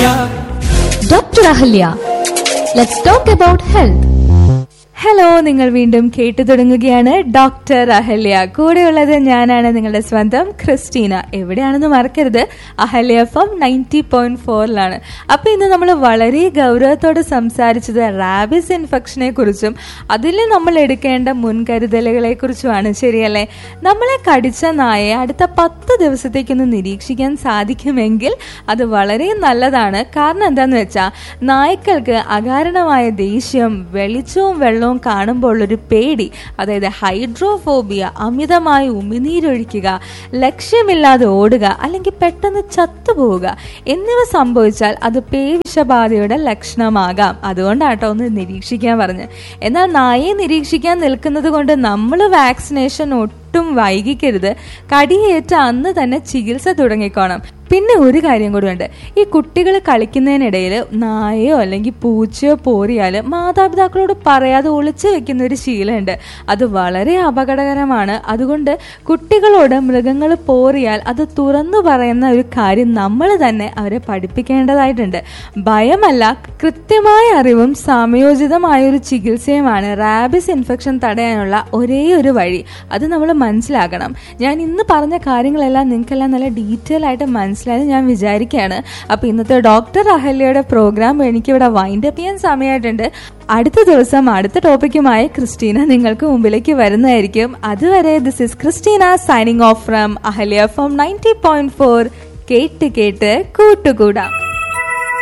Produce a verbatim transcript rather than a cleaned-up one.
Doctor Ahalya, let's talk about health. Hello, നിങ്ങൾ വീണ്ടും കേട്ടു തുടങ്ങുകയാണ് ഡോക്ടർ അഹല്യ. കൂടെയുള്ളത് ഞാനാണ് നിങ്ങളുടെ സ്വന്തം ക്രിസ്റ്റീന. എവിടെയാണെന്ന് മറക്കരുത്, Ahalya F M ninety point ഫോറിലാണ്. അപ്പൊ ഇന്ന് നമ്മൾ വളരെ ഗൗരവത്തോടെ സംസാരിച്ചത് റാബിസ് ഇൻഫെക്ഷനെ കുറിച്ചും അതിൽ നമ്മൾ എടുക്കേണ്ട മുൻകരുതലുകളെ കുറിച്ചുമാണ്. ശരിയല്ലേ? നമ്മളെ കടിച്ച നായയെ അടുത്ത പത്ത് ദിവസത്തേക്കൊന്ന് നിരീക്ഷിക്കാൻ സാധിക്കുമെങ്കിൽ അത് വളരെ നല്ലതാണ്. കാരണം എന്താന്ന് വെച്ചാൽ, നായ്ക്കൾക്ക് അകാരണമായ ദേഷ്യം, വെളിച്ചവും വെള്ളവും കാണുമ്പോൾ ഒരു പേടി, അതായത് ഹൈഡ്രോഫോബിയ, അമിതമായി ഉമിനീരൊഴിക്കുക, ലക്ഷ്യമില്ലാതെ ഓടുക, അല്ലെങ്കിൽ പെട്ടെന്ന് ചത്തുപോവുക എന്നിവ സംഭവിച്ചാൽ അത് പേവിഷബാധയുടെ ലക്ഷണമാകാം. അതുകൊണ്ടാട്ടോ ഒന്ന് നിരീക്ഷിക്കാൻ പറഞ്ഞ്. എന്നാൽ നായയെ നിരീക്ഷിക്കാൻ നിൽക്കുന്നത് കൊണ്ട് നമ്മൾ വാക്സിനേഷൻ ഒട്ടും വൈകിക്കരുത്. കടിയേറ്റ അന്ന് തന്നെ ചികിത്സ തുടങ്ങിക്കോണം. പിന്നെ ഒരു കാര്യം കൂടിയുണ്ട്. ഈ കുട്ടികൾ കളിക്കുന്നതിനിടയിൽ നായയോ അല്ലെങ്കിൽ പൂച്ചയോ പോറിയാൽ മാതാപിതാക്കളോട് പറയാതെ ഒളിച്ചു വെക്കുന്ന ഒരു ശീലമുണ്ട്. അത് വളരെ അപകടകരമാണ്. അതുകൊണ്ട് കുട്ടികളോട് മൃഗങ്ങൾ പോറിയാൽ അത് തുറന്നു പറയുന്ന ഒരു കാര്യം നമ്മൾ തന്നെ അവരെ പഠിപ്പിക്കേണ്ടതായിട്ടുണ്ട്. ഭയമല്ല, കൃത്യമായ അറിവും സമയോചിതമായ ഒരു ചികിത്സയുമാണ് റാബിസ് ഇൻഫെക്ഷൻ തടയാനുള്ള ഒരേ ഒരു വഴി. അത് നമ്മൾ മനസ്സിലാക്കണം. ഞാൻ ഇന്ന് പറഞ്ഞ കാര്യങ്ങളെല്ലാം നിങ്ങൾക്കെല്ലാം നല്ല ഡീറ്റെയിൽ ആയിട്ട് മനസ്സിലായി ഞാൻ വിചാരിക്കുകയാണ്. അപ്പൊ ഇന്നത്തെ ഡോക്ടർ അഹല്യയുടെ പ്രോഗ്രാം എനിക്കിവിടെ വൈൻഡ് അപ്പ് ചെയ്യാൻ സമയമായിട്ടുണ്ട്. അടുത്ത ദിവസം അടുത്ത ടോപ്പിക്കുമായി ക്രിസ്റ്റീന നിങ്ങൾക്ക് മുമ്പിലേക്ക് വരുന്നതായിരിക്കും. അതുവരെ this is Christina signing off from Ahalya F M ninety point four. കേട്ട് കേട്ട് കൂട്ടുകൂടാം.